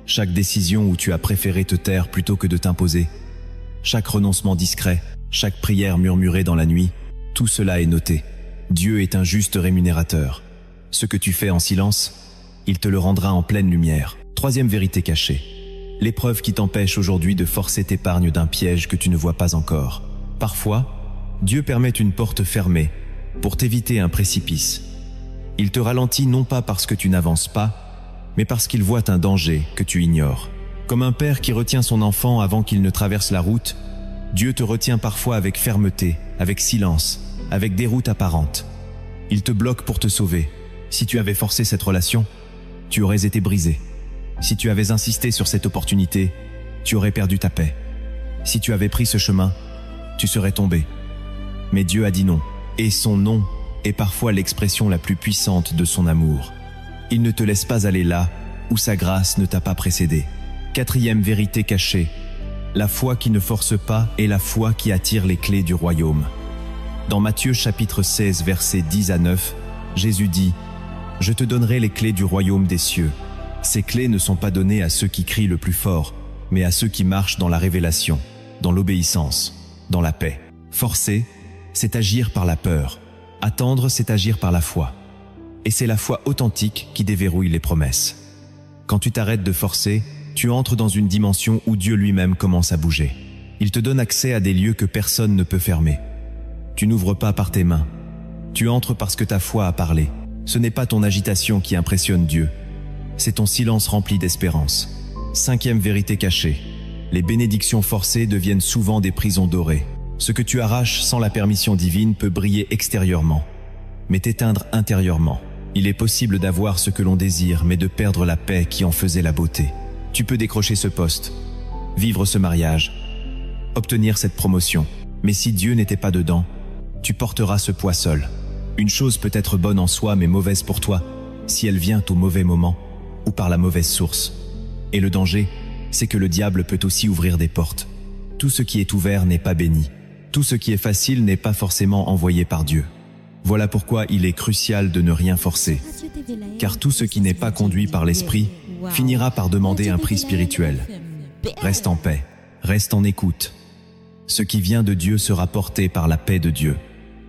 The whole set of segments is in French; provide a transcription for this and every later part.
chaque décision où tu as préféré te taire plutôt que de t'imposer, chaque renoncement discret, chaque prière murmurée dans la nuit, tout cela est noté. Dieu est un juste rémunérateur. Ce que tu fais en silence, il te le rendra en pleine lumière. Troisième vérité cachée. L'épreuve qui t'empêche aujourd'hui de forcer t'épargne d'un piège que tu ne vois pas encore. Parfois, Dieu permet une porte fermée pour t'éviter un précipice. Il te ralentit non pas parce que tu n'avances pas, mais parce qu'il voit un danger que tu ignores. Comme un père qui retient son enfant avant qu'il ne traverse la route, Dieu te retient parfois avec fermeté, avec silence, avec déroute apparente. Il te bloque pour te sauver. Si tu avais forcé cette relation, tu aurais été brisé. Si tu avais insisté sur cette opportunité, tu aurais perdu ta paix. Si tu avais pris ce chemin, tu serais tombé. Mais Dieu a dit non, et son non est parfois l'expression la plus puissante de son amour. Il ne te laisse pas aller là où sa grâce ne t'a pas précédé. Quatrième vérité cachée. La foi qui ne force pas est la foi qui attire les clés du royaume. Dans Matthieu chapitre 16 versets 10 à 9, Jésus dit « Je te donnerai les clés du royaume des cieux. Ces clés ne sont pas données à ceux qui crient le plus fort, mais à ceux qui marchent dans la révélation, dans l'obéissance, dans la paix. Forcer, c'est agir par la peur. Attendre, c'est agir par la foi. Et c'est la foi authentique qui déverrouille les promesses. Quand tu t'arrêtes de forcer, tu entres dans une dimension où Dieu lui-même commence à bouger. Il te donne accès à des lieux que personne ne peut fermer. Tu n'ouvres pas par tes mains. Tu entres parce que ta foi a parlé. Ce n'est pas ton agitation qui impressionne Dieu. C'est ton silence rempli d'espérance. Cinquième vérité cachée. Les bénédictions forcées deviennent souvent des prisons dorées. Ce que tu arraches sans la permission divine peut briller extérieurement, mais t'éteindre intérieurement. Il est possible d'avoir ce que l'on désire, mais de perdre la paix qui en faisait la beauté. Tu peux décrocher ce poste, vivre ce mariage, obtenir cette promotion. Mais si Dieu n'était pas dedans, tu porteras ce poids seul. Une chose peut être bonne en soi, mais mauvaise pour toi, si elle vient au mauvais moment ou par la mauvaise source. Et le danger, c'est que le diable peut aussi ouvrir des portes. Tout ce qui est ouvert n'est pas béni. Tout ce qui est facile n'est pas forcément envoyé par Dieu. Voilà pourquoi il est crucial de ne rien forcer. Car tout ce qui n'est pas conduit par l'esprit finira par demander un prix spirituel. Reste en paix, reste en écoute. Ce qui vient de Dieu sera porté par la paix de Dieu.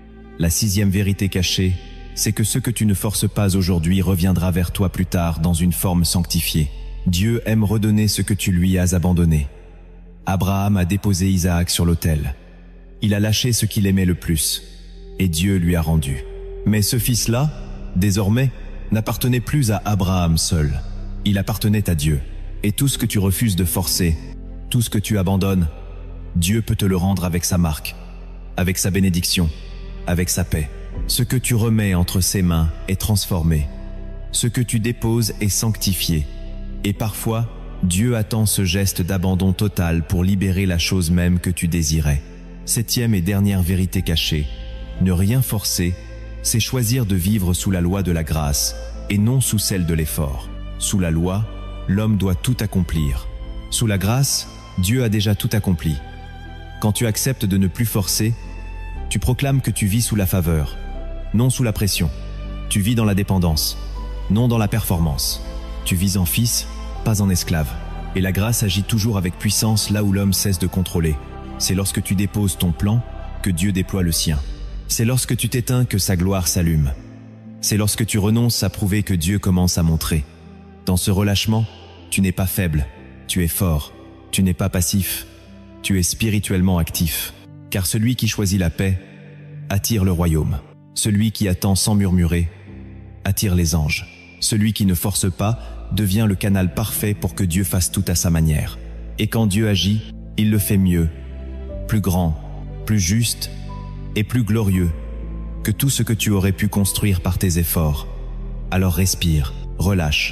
La sixième vérité cachée, c'est que ce que tu ne forces pas aujourd'hui reviendra vers toi plus tard dans une forme sanctifiée. Dieu aime redonner ce que tu lui as abandonné. Abraham a déposé Isaac sur l'autel. Il a lâché ce qu'il aimait le plus, et Dieu lui a rendu. Mais ce fils-là, désormais, n'appartenait plus à Abraham seul. Il appartenait à Dieu. Et tout ce que tu refuses de forcer, tout ce que tu abandonnes, Dieu peut te le rendre avec sa marque, avec sa bénédiction, avec sa paix. Ce que tu remets entre ses mains est transformé. Ce que tu déposes est sanctifié. Et parfois, Dieu attend ce geste d'abandon total pour libérer la chose même que tu désirais. Septième et dernière vérité cachée. Ne rien forcer, c'est choisir de vivre sous la loi de la grâce et non sous celle de l'effort. Sous la loi, l'homme doit tout accomplir. Sous la grâce, Dieu a déjà tout accompli. Quand tu acceptes de ne plus forcer, tu proclames que tu vis sous la faveur, non sous la pression. Tu vis dans la dépendance, non dans la performance. Tu vis en fils, pas en esclave. Et la grâce agit toujours avec puissance là où l'homme cesse de contrôler. C'est lorsque tu déposes ton plan que Dieu déploie le sien. C'est lorsque tu t'éteins que sa gloire s'allume. C'est lorsque tu renonces à prouver que Dieu commence à montrer. Dans ce relâchement, tu n'es pas faible, tu es fort. Tu n'es pas passif, tu es spirituellement actif. Car celui qui choisit la paix attire le royaume. Celui qui attend sans murmurer attire les anges. Celui qui ne force pas devient le canal parfait pour que Dieu fasse tout à sa manière. Et quand Dieu agit, il le fait mieux, plus grand, plus juste et plus glorieux que tout ce que tu aurais pu construire par tes efforts. Alors respire, relâche,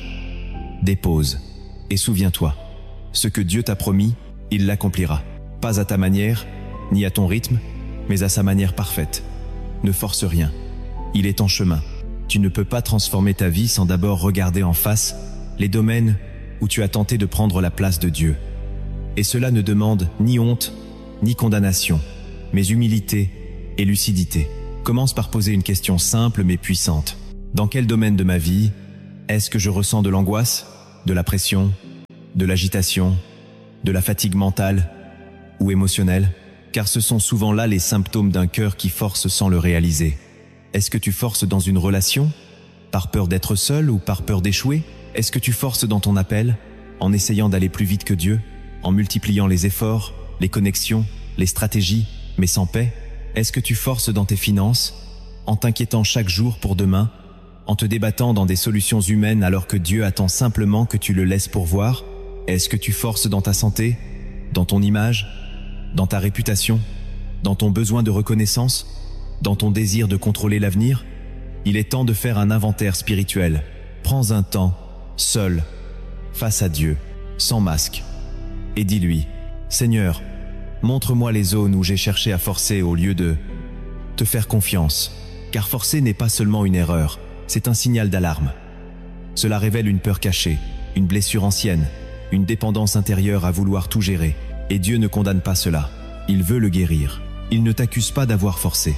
dépose et souviens-toi, ce que Dieu t'a promis, il l'accomplira. Pas à ta manière, ni à ton rythme, mais à sa manière parfaite. Ne force rien, il est en chemin. Tu ne peux pas transformer ta vie sans d'abord regarder en face les domaines où tu as tenté de prendre la place de Dieu. Et cela ne demande ni honte, ni condamnation, mais humilité et lucidité. Commence par poser une question simple mais puissante. Dans quel domaine de ma vie est-ce que je ressens de l'angoisse, de la pression, de l'agitation, de la fatigue mentale ou émotionnelle? Car ce sont souvent là les symptômes d'un cœur qui force sans le réaliser. Est-ce que tu forces dans une relation, par peur d'être seul ou par peur d'échouer? Est-ce que tu forces dans ton appel, en essayant d'aller plus vite que Dieu, en multipliant les efforts, les connexions, les stratégies, mais sans paix? Est-ce que tu forces dans tes finances, en t'inquiétant chaque jour pour demain, en te débattant dans des solutions humaines alors que Dieu attend simplement que tu le laisses pourvoir? Est-ce que tu forces dans ta santé, dans ton image, dans ta réputation, dans ton besoin de reconnaissance, dans ton désir de contrôler l'avenir? Il est temps de faire un inventaire spirituel. Prends un temps, seul, face à Dieu, sans masque, et dis-lui: Seigneur, montre-moi les zones où j'ai cherché à forcer au lieu de te faire confiance. Car forcer n'est pas seulement une erreur, c'est un signal d'alarme. Cela révèle une peur cachée, une blessure ancienne, une dépendance intérieure à vouloir tout gérer. Et Dieu ne condamne pas cela. Il veut le guérir. Il ne t'accuse pas d'avoir forcé.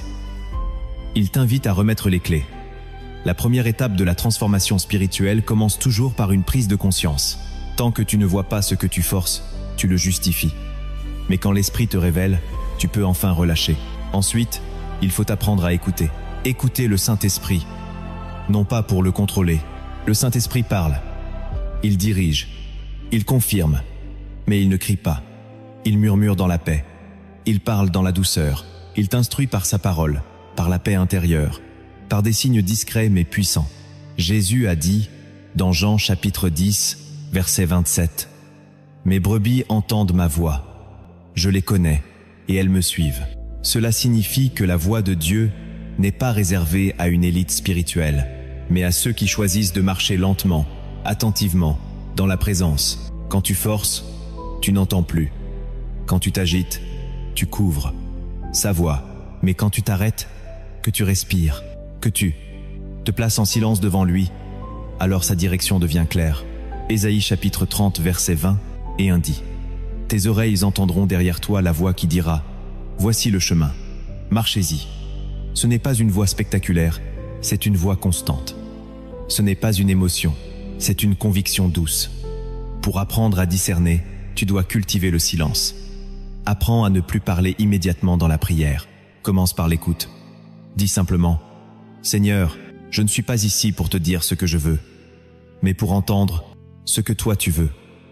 Il t'invite à remettre les clés. La première étape de la transformation spirituelle commence toujours par une prise de conscience. Tant que tu ne vois pas ce que tu forces, tu le justifies. Mais quand l'Esprit te révèle, tu peux enfin relâcher. Ensuite, il faut apprendre à écouter. Écouter le Saint-Esprit. Non pas pour le contrôler. Le Saint-Esprit parle. Il dirige. Il confirme. Mais il ne crie pas. Il murmure dans la paix. Il parle dans la douceur. Il t'instruit par sa parole, par la paix intérieure, par des signes discrets mais puissants. Jésus a dit, dans Jean chapitre 10, verset 27, « Mes brebis entendent ma voix. Je les connais, et elles me suivent. » Cela signifie que la voix de Dieu n'est pas réservée à une élite spirituelle, mais à ceux qui choisissent de marcher lentement, attentivement, dans la présence. Quand tu forces, tu n'entends plus. Quand tu t'agites, tu couvres sa voix. Mais quand tu t'arrêtes, que tu respires, que tu te places en silence devant lui, alors sa direction devient claire. Ésaïe chapitre 30 verset 20 et 1 dit: « Tes oreilles entendront derrière toi la voix qui dira: Voici le chemin, marchez-y. » Ce n'est pas une voix spectaculaire, c'est une voix constante. Ce n'est pas une émotion, c'est une conviction douce. Pour apprendre à discerner, tu dois cultiver le silence. Apprends à ne plus parler immédiatement dans la prière. Commence par l'écoute. Dis simplement: « Seigneur, je ne suis pas ici pour te dire ce que je veux, mais pour entendre ce que toi tu veux. »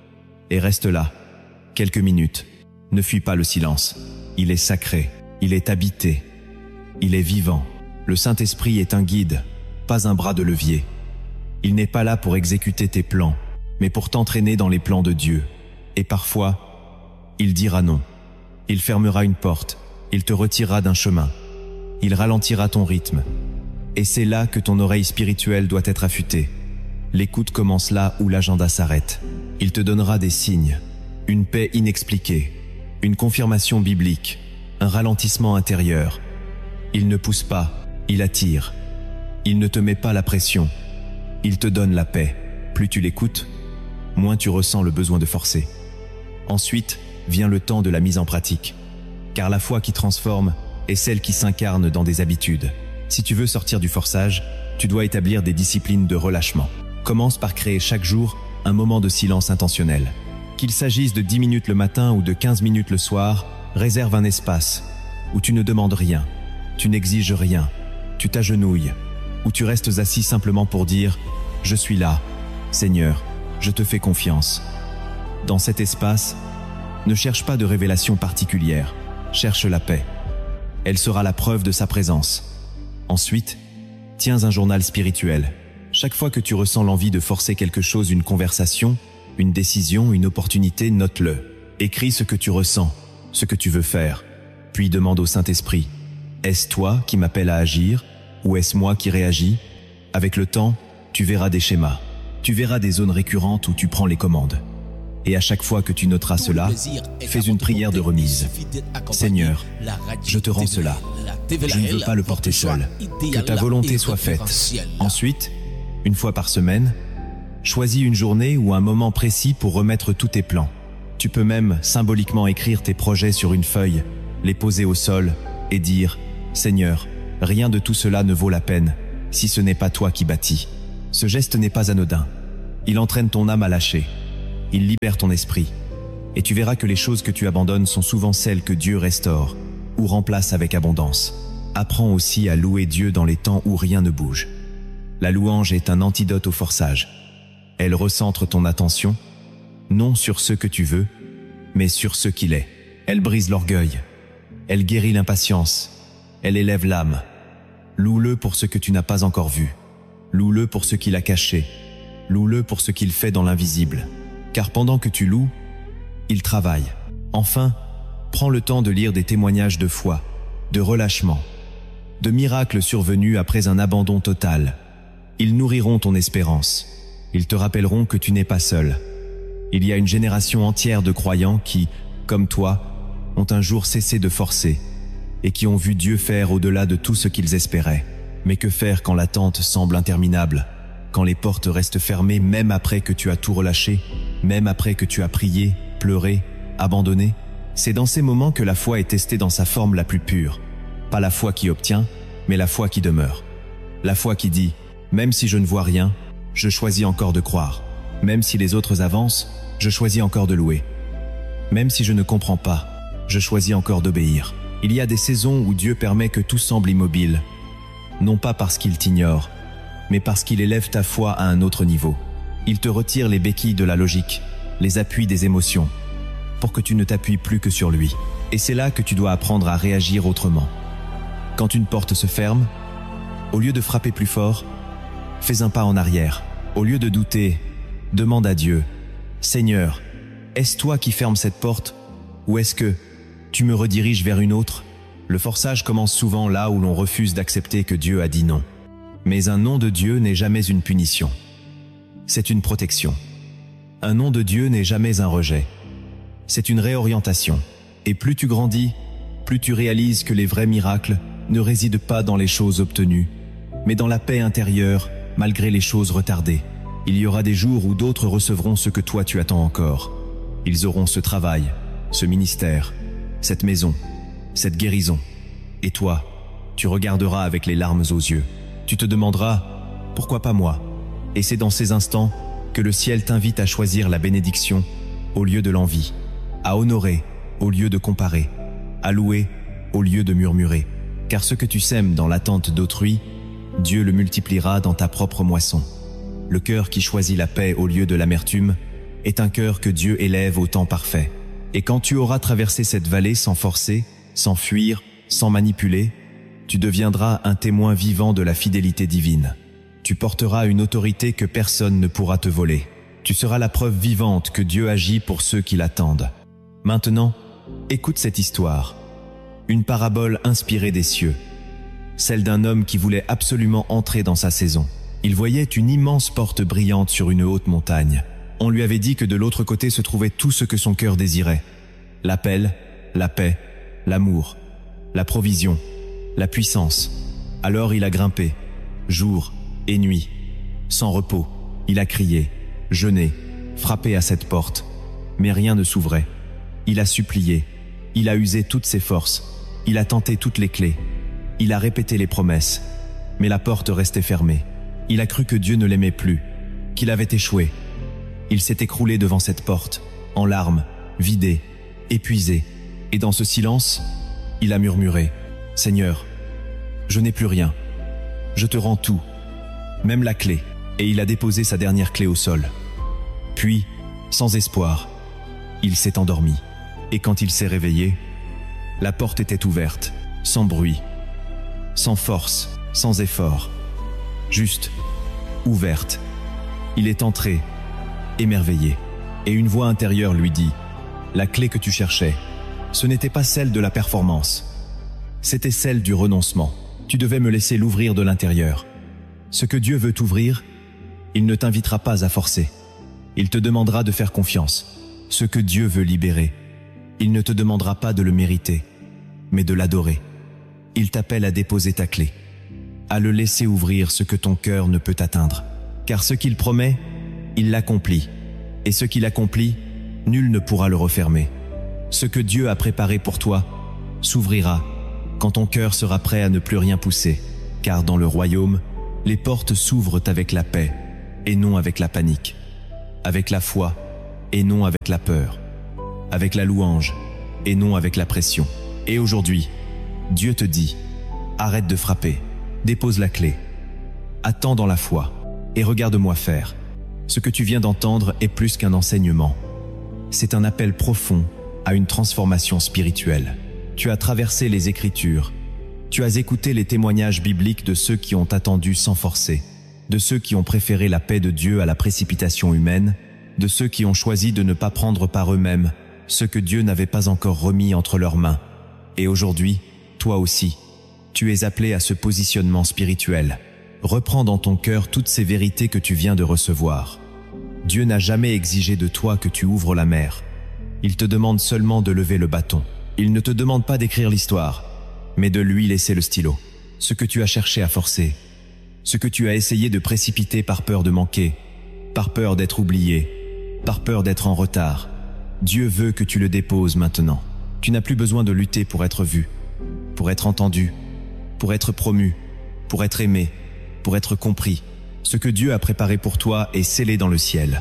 Et reste là, quelques minutes. Ne fuis pas le silence. Il est sacré, il est habité, il est vivant. Le Saint-Esprit est un guide, pas un bras de levier. Il n'est pas là pour exécuter tes plans, mais pour t'entraîner dans les plans de Dieu. Et parfois, il dira non. Il fermera une porte, il te retirera d'un chemin. Il ralentira ton rythme. Et c'est là que ton oreille spirituelle doit être affûtée. L'écoute commence là où l'agenda s'arrête. Il te donnera des signes, une paix inexpliquée, une confirmation biblique, un ralentissement intérieur. Il ne pousse pas, il attire. Il ne te met pas la pression. Il te donne la paix. Plus tu l'écoutes, moins tu ressens le besoin de forcer. Ensuite, vient le temps de la mise en pratique. Car la foi qui transforme est celle qui s'incarne dans des habitudes. Si tu veux sortir du forçage, tu dois établir des disciplines de relâchement. Commence par créer chaque jour un moment de silence intentionnel. Qu'il s'agisse de 10 minutes le matin ou de 15 minutes le soir, réserve un espace où tu ne demandes rien, tu n'exiges rien, tu t'agenouilles, où tu restes assis simplement pour dire « Je suis là, Seigneur, je te fais confiance ». Dans cet espace, ne cherche pas de révélation particulière, cherche la paix. Elle sera la preuve de sa présence. Ensuite, tiens un journal spirituel. Chaque fois que tu ressens l'envie de forcer quelque chose, une conversation, une décision, une opportunité, note-le. Écris ce que tu ressens, ce que tu veux faire. Puis demande au Saint-Esprit: est-ce toi qui m'appelles à agir ou est-ce moi qui réagis? Avec le temps, tu verras des schémas. Tu verras des zones récurrentes où tu prends les commandes. Et à chaque fois que tu noteras cela, fais une prière de remise. Seigneur, je te rends cela. Je ne veux pas le porter seul. Que ta volonté soit faite. Ensuite, une fois par semaine, choisis une journée ou un moment précis pour remettre tous tes plans. Tu peux même symboliquement écrire tes projets sur une feuille, les poser au sol et dire: Seigneur, rien de tout cela ne vaut la peine si ce n'est pas toi qui bâtis. Ce geste n'est pas anodin. Il entraîne ton âme à lâcher, il libère ton esprit. Et tu verras que les choses que tu abandonnes sont souvent celles que Dieu restaure ou remplace avec abondance. Apprends aussi à louer Dieu dans les temps où rien ne bouge. La louange est un antidote au forçage. Elle recentre ton attention, non sur ce que tu veux, mais sur ce qu'il est. Elle brise l'orgueil. Elle guérit l'impatience. Elle élève l'âme. Loue-le pour ce que tu n'as pas encore vu. Loue-le pour ce qu'il a caché. Loue-le pour ce qu'il fait dans l'invisible. Car pendant que tu loues, il travaille. Enfin, prends le temps de lire des témoignages de foi, de relâchement, de miracles survenus après un abandon total. Ils nourriront ton espérance. Ils te rappelleront que tu n'es pas seul. Il y a une génération entière de croyants qui, comme toi, ont un jour cessé de forcer et qui ont vu Dieu faire au-delà de tout ce qu'ils espéraient. Mais que faire quand l'attente semble interminable, quand les portes restent fermées même après que tu as tout relâché, même après que tu as prié, pleuré, abandonné? C'est dans ces moments que la foi est testée dans sa forme la plus pure. Pas la foi qui obtient, mais la foi qui demeure. La foi qui dit « Même si je ne vois rien, je choisis encore de croire. Même si les autres avancent, je choisis encore de louer. Même si je ne comprends pas, je choisis encore d'obéir. » Il y a des saisons où Dieu permet que tout semble immobile, non pas parce qu'il t'ignore, mais parce qu'il élève ta foi à un autre niveau. Il te retire les béquilles de la logique, les appuis des émotions, pour que tu ne t'appuies plus que sur lui. Et c'est là que tu dois apprendre à réagir autrement. Quand une porte se ferme, au lieu de frapper plus fort, fais un pas en arrière. Au lieu de douter, demande à Dieu, « Seigneur, est-ce toi qui fermes cette porte, ou est-ce que tu me rediriges vers une autre ?» Le forçage commence souvent là où l'on refuse d'accepter que Dieu a dit non. Mais un non de Dieu n'est jamais une punition. C'est une protection. Un non de Dieu n'est jamais un rejet. C'est une réorientation. Et plus tu grandis, plus tu réalises que les vrais miracles ne résident pas dans les choses obtenues, mais dans la paix intérieure, malgré les choses retardées. Il y aura des jours où d'autres recevront ce que toi tu attends encore. Ils auront ce travail, ce ministère, cette maison, cette guérison. Et toi, tu regarderas avec les larmes aux yeux. Tu te demanderas, pourquoi pas moi? Et c'est dans ces instants que le ciel t'invite à choisir la bénédiction au lieu de l'envie, à honorer au lieu de comparer, à louer au lieu de murmurer. Car ce que tu sèmes dans l'attente d'autrui, Dieu le multipliera dans ta propre moisson. Le cœur qui choisit la paix au lieu de l'amertume est un cœur que Dieu élève au temps parfait. Et quand tu auras traversé cette vallée sans forcer, sans fuir, sans manipuler, tu deviendras un témoin vivant de la fidélité divine. Tu porteras une autorité que personne ne pourra te voler. Tu seras la preuve vivante que Dieu agit pour ceux qui l'attendent. Maintenant, écoute cette histoire. Une parabole inspirée des cieux. Celle d'un homme qui voulait absolument entrer dans sa saison. Il voyait une immense porte brillante sur une haute montagne. On lui avait dit que de l'autre côté se trouvait tout ce que son cœur désirait. L'appel, la paix, l'amour, la provision, la puissance. Alors il a grimpé, jour et nuit, sans repos. Il a crié, jeûné, frappé à cette porte. Mais rien ne s'ouvrait. Il a supplié, il a usé toutes ses forces, il a tenté toutes les clés. Il a répété les promesses, mais la porte restait fermée. Il a cru que Dieu ne l'aimait plus, qu'il avait échoué. Il s'est écroulé devant cette porte, en larmes, vidé, épuisé. Et dans ce silence, il a murmuré, « Seigneur, je n'ai plus rien. Je te rends tout, même la clé. » Et il a déposé sa dernière clé au sol. Puis, sans espoir, il s'est endormi. Et quand il s'est réveillé, la porte était ouverte, sans bruit, sans force, sans effort. Juste, ouverte. Il est entré, émerveillé. Et une voix intérieure lui dit, « La clé que tu cherchais, ce n'était pas celle de la performance. C'était celle du renoncement. Tu devais me laisser l'ouvrir de l'intérieur. Ce que Dieu veut t'ouvrir, il ne t'invitera pas à forcer. Il te demandera de faire confiance. Ce que Dieu veut libérer, il ne te demandera pas de le mériter, mais de l'adorer. Il t'appelle à déposer ta clé, à le laisser ouvrir ce que ton cœur ne peut atteindre. Car ce qu'il promet, il l'accomplit. Et ce qu'il accomplit, nul ne pourra le refermer. Ce que Dieu a préparé pour toi s'ouvrira quand ton cœur sera prêt à ne plus rien pousser. Car dans le royaume, les portes s'ouvrent avec la paix et non avec la panique, avec la foi et non avec la peur, avec la louange et non avec la pression. Et aujourd'hui, Dieu te dit, arrête de frapper, dépose la clé, attends dans la foi et regarde-moi faire. Ce que tu viens d'entendre est plus qu'un enseignement. C'est un appel profond à une transformation spirituelle. Tu as traversé les Écritures, tu as écouté les témoignages bibliques de ceux qui ont attendu sans forcer, de ceux qui ont préféré la paix de Dieu à la précipitation humaine, de ceux qui ont choisi de ne pas prendre par eux-mêmes ce que Dieu n'avait pas encore remis entre leurs mains. Et aujourd'hui, toi aussi, tu es appelé à ce positionnement spirituel. Reprends dans ton cœur toutes ces vérités que tu viens de recevoir. Dieu n'a jamais exigé de toi que tu ouvres la mer. Il te demande seulement de lever le bâton. Il ne te demande pas d'écrire l'histoire, mais de lui laisser le stylo. Ce que tu as cherché à forcer, ce que tu as essayé de précipiter par peur de manquer, par peur d'être oublié, par peur d'être en retard, Dieu veut que tu le déposes maintenant. Tu n'as plus besoin de lutter pour être vu, pour être entendu, pour être promu, pour être aimé, pour être compris. Ce que Dieu a préparé pour toi est scellé dans le ciel.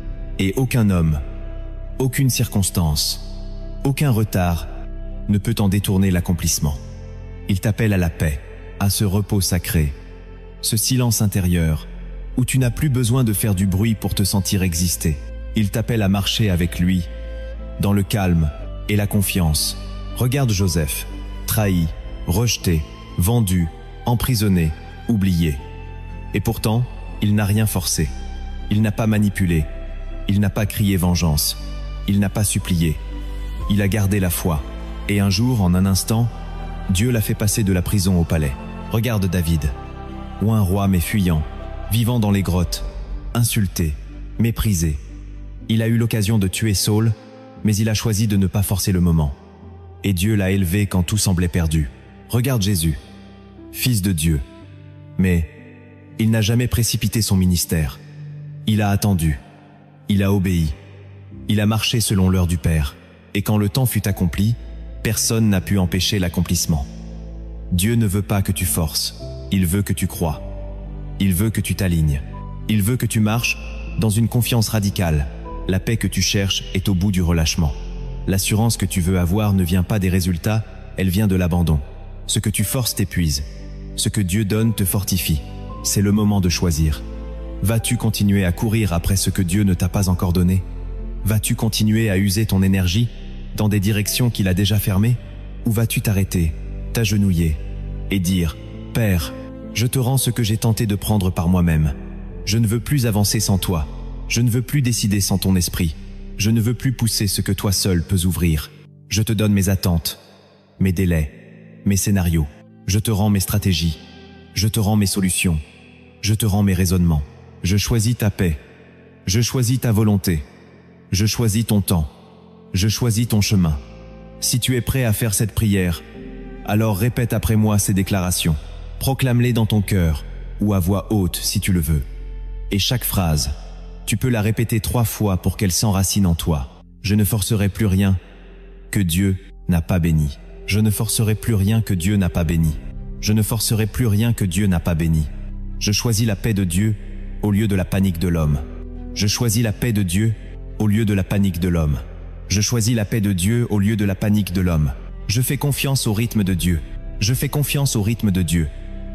Et aucun homme, aucune circonstance, aucun retard ne peut en détourner l'accomplissement. Il t'appelle à la paix, à ce repos sacré, ce silence intérieur où tu n'as plus besoin de faire du bruit pour te sentir exister. Il t'appelle à marcher avec lui, dans le calme et la confiance. Regarde Joseph, trahi, rejeté, vendu, emprisonné, oublié. Et pourtant, il n'a rien forcé. Il n'a pas manipulé. Il n'a pas crié vengeance. Il n'a pas supplié. Il a gardé la foi. Et un jour, en un instant, Dieu l'a fait passer de la prison au palais. Regarde David, ou un roi mais fuyant, vivant dans les grottes, insulté, méprisé. Il a eu l'occasion de tuer Saul, mais il a choisi de ne pas forcer le moment. Et Dieu l'a élevé quand tout semblait perdu. Regarde Jésus, fils de Dieu. Mais il n'a jamais précipité son ministère. Il a attendu. Il a obéi. Il a marché selon l'heure du Père. Et quand le temps fut accompli, personne n'a pu empêcher l'accomplissement. Dieu ne veut pas que tu forces. Il veut que tu crois. Il veut que tu t'alignes. Il veut que tu marches dans une confiance radicale. La paix que tu cherches est au bout du relâchement. L'assurance que tu veux avoir ne vient pas des résultats, elle vient de l'abandon. Ce que tu forces t'épuise. Ce que Dieu donne te fortifie. C'est le moment de choisir. Vas-tu continuer à courir après ce que Dieu ne t'a pas encore donné? Vas-tu continuer à user ton énergie dans des directions qu'il a déjà fermées? Ou vas-tu t'arrêter, t'agenouiller et dire « Père, je te rends ce que j'ai tenté de prendre par moi-même. Je ne veux plus avancer sans toi. Je ne veux plus décider sans ton esprit. Je ne veux plus pousser ce que toi seul peux ouvrir. Je te donne mes attentes, mes délais, mes scénarios. Je te rends mes stratégies. Je te rends mes solutions. Je te rends mes raisonnements. Je choisis ta paix. Je choisis ta volonté. Je choisis ton temps. Je choisis ton chemin. Si tu es prêt à faire cette prière, alors répète après moi ces déclarations. Proclame-les dans ton cœur ou à voix haute si tu le veux. Et chaque phrase, tu peux la répéter 3 fois pour qu'elle s'enracine en toi. Je ne forcerai plus rien que Dieu n'a pas béni. Je ne forcerai plus rien que Dieu n'a pas béni. Je ne forcerai plus rien que Dieu n'a pas béni. Je choisis la paix de Dieu au lieu de la panique de l'homme. Je choisis la paix de Dieu au lieu de la panique de l'homme. Je choisis la paix de Dieu au lieu de la panique de l'homme. Je fais confiance au rythme de Dieu. Je fais confiance au rythme de Dieu.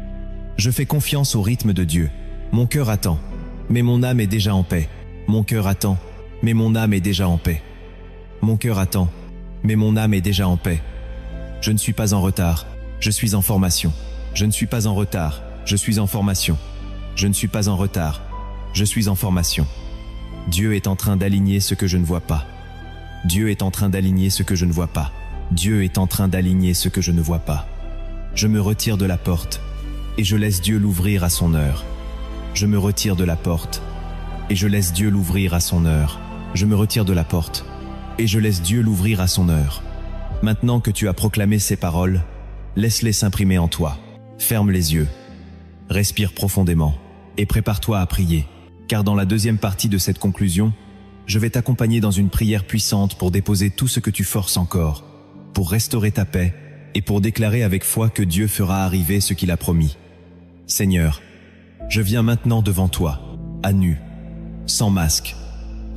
Je fais confiance au rythme de Dieu. Mon cœur attend, mais mon âme est déjà en paix. Mon cœur attend, mais mon âme est déjà en paix. Mon cœur attend, mais mon âme est déjà en paix. Je ne suis pas en retard, je suis en formation. Je ne suis pas en retard, je suis en formation. Je ne suis pas en retard, je suis en formation. Dieu est en train d'aligner ce que je ne vois pas. Dieu est en train d'aligner ce que je ne vois pas. Dieu est en train d'aligner ce que je ne vois pas. Je me retire de la porte et je laisse Dieu l'ouvrir à son heure. Je me retire de la porte et je laisse Dieu l'ouvrir à son heure. Je me retire de la porte et je laisse Dieu l'ouvrir à son heure. Maintenant que tu as proclamé ces paroles, laisse-les s'imprimer en toi. Ferme les yeux, respire profondément et prépare-toi à prier. Car dans la deuxième partie de cette conclusion, je vais t'accompagner dans une prière puissante pour déposer tout ce que tu forces encore, pour restaurer ta paix et pour déclarer avec foi que Dieu fera arriver ce qu'il a promis. Seigneur, je viens maintenant devant toi, à nu, sans masque,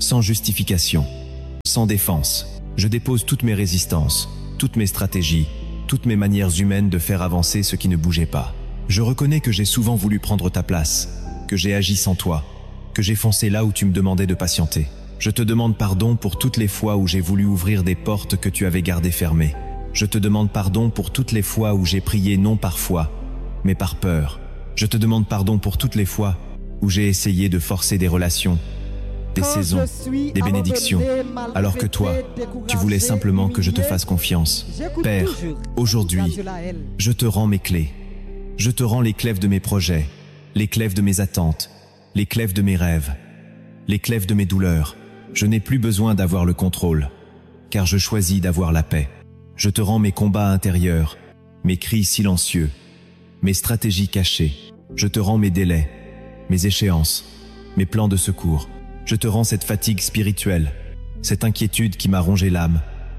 sans justification, sans défense. Je dépose toutes mes résistances, toutes mes stratégies, toutes mes manières humaines de faire avancer ce qui ne bougeait pas. Je reconnais que j'ai souvent voulu prendre ta place, que j'ai agi sans toi, que j'ai foncé là où tu me demandais de patienter. Je te demande pardon pour toutes les fois où j'ai voulu ouvrir des portes que tu avais gardées fermées. Je te demande pardon pour toutes les fois où j'ai prié non par foi, mais par peur. Je te demande pardon pour toutes les fois où j'ai essayé de forcer des relations, des saisons, des bénédictions, alors que toi, tu voulais simplement que je te fasse confiance. Père, aujourd'hui, je te rends mes clés. Je te rends les clefs de mes projets, les clefs de mes attentes, les clefs de mes rêves, les clefs de mes douleurs. Je n'ai plus besoin d'avoir le contrôle, car je choisis d'avoir la paix. Je te rends mes combats intérieurs, mes cris silencieux, mes stratégies cachées. Je te rends mes délais, mes échéances, mes plans de secours. Je te rends cette fatigue spirituelle, cette inquiétude qui m'a rongé l'âme,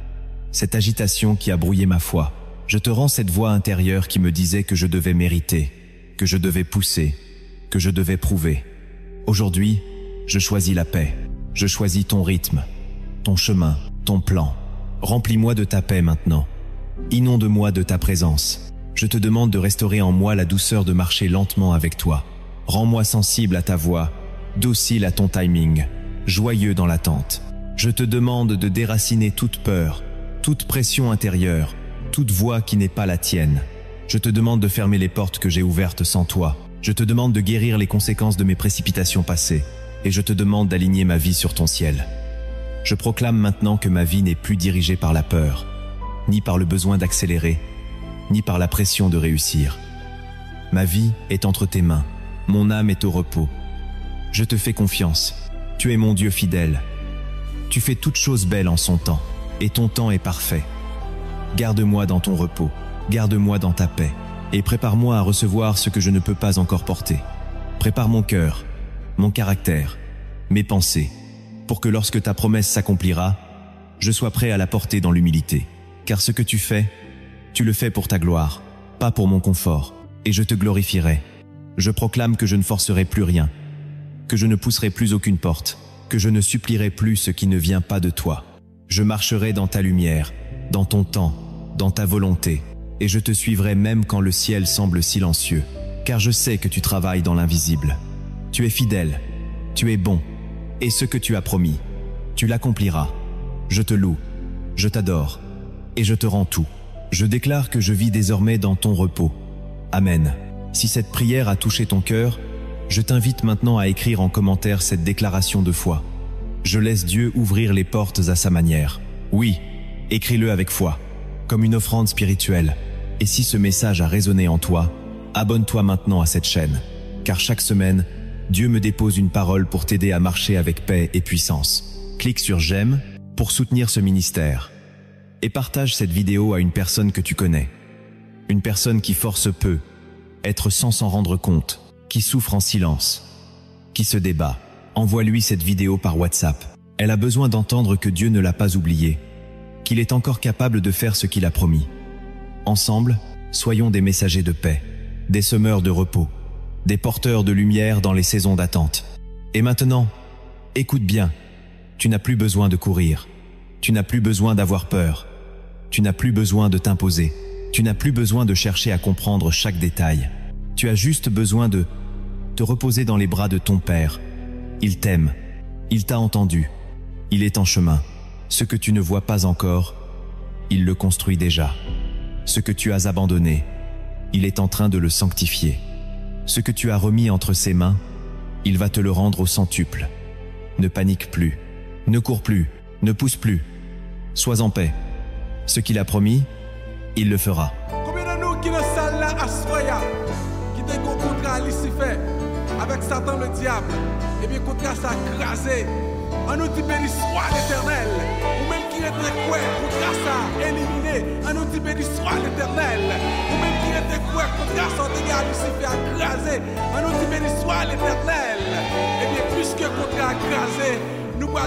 cette agitation qui a brouillé ma foi. Je te rends cette voix intérieure qui me disait que je devais mériter, que je devais pousser, que je devais prouver. Aujourd'hui, je choisis la paix. Je choisis ton rythme, ton chemin, ton plan. Remplis-moi de ta paix maintenant. Inonde-moi de ta présence. Je te demande de restaurer en moi la douceur de marcher lentement avec toi. Rends-moi sensible à ta voix, docile à ton timing, joyeux dans l'attente. Je te demande de déraciner toute peur, toute pression intérieure, toute voix qui n'est pas la tienne. Je te demande de fermer les portes que j'ai ouvertes sans toi. Je te demande de guérir les conséquences de mes précipitations passées. Et je te demande d'aligner ma vie sur ton ciel. Je proclame maintenant que ma vie n'est plus dirigée par la peur, ni par le besoin d'accélérer, ni par la pression de réussir. Ma vie est entre tes mains, mon âme est au repos. Je te fais confiance, tu es mon Dieu fidèle. Tu fais toutes choses belles en son temps, et ton temps est parfait. Garde-moi dans ton repos, garde-moi dans ta paix, et prépare-moi à recevoir ce que je ne peux pas encore porter. Prépare mon cœur, mon caractère, mes pensées, pour que lorsque ta promesse s'accomplira, je sois prêt à la porter dans l'humilité. Car ce que tu le fais pour ta gloire, pas pour mon confort, et je te glorifierai. Je proclame que je ne forcerai plus rien, que je ne pousserai plus aucune porte, que je ne supplierai plus ce qui ne vient pas de toi. Je marcherai dans ta lumière, dans ton temps, dans ta volonté, et je te suivrai même quand le ciel semble silencieux, car je sais que tu travailles dans l'invisible. Tu es fidèle, tu es bon, et ce que tu as promis, tu l'accompliras. Je te loue, je t'adore, et je te rends tout. Je déclare que je vis désormais dans ton repos. Amen. Si cette prière a touché ton cœur, je t'invite maintenant à écrire en commentaire cette déclaration de foi. Je laisse Dieu ouvrir les portes à sa manière. Oui, écris-le avec foi, comme une offrande spirituelle. Et si ce message a résonné en toi, abonne-toi maintenant à cette chaîne, car chaque semaine, Dieu me dépose une parole pour t'aider à marcher avec paix et puissance. Clique sur j'aime pour soutenir ce ministère. Et partage cette vidéo à une personne que tu connais. Une personne qui force peu, être sans s'en rendre compte, qui souffre en silence, qui se débat. Envoie-lui cette vidéo par WhatsApp. Elle a besoin d'entendre que Dieu ne l'a pas oublié, qu'il est encore capable de faire ce qu'il a promis. Ensemble, soyons des messagers de paix, des semeurs de repos, des porteurs de lumière dans les saisons d'attente. Et maintenant, écoute bien, tu n'as plus besoin de courir, tu n'as plus besoin d'avoir peur, tu n'as plus besoin de t'imposer, tu n'as plus besoin de chercher à comprendre chaque détail. Tu as juste besoin de te reposer dans les bras de ton Père. Il t'aime, il t'a entendu, il est en chemin. Ce que tu ne vois pas encore, il le construit déjà. Ce que tu as abandonné, il est en train de le sanctifier. Ce que tu as remis entre ses mains, il va te le rendre au centuple. Ne panique plus, ne cours plus, ne pousse plus. Sois en paix. Ce qu'il a promis, il le fera. Combien de nous qui ne salle là à Soya, qui te rencontrent à Lucifer, avec Satan le diable, et bien contrat ça crasé. On nous dit béni soit l'Éternel, ou même qui était quoi, contrat ça éliminé. On nous dit béni soit l'Éternel, ou même qui était quoi, contrat ça dégât Lucifer à craser. On nous dit béni soit l'Éternel, et bien puisque contrat à craser, nous